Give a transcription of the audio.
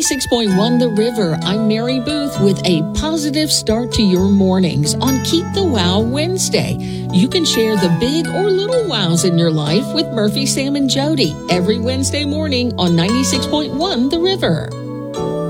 96.1 The River, I'm Mary Booth with a positive start to your mornings on Keep the Wow Wednesday. You can share the big or little wows in your life with Murphy, Sam, and Jody every Wednesday morning on 96.1 The River.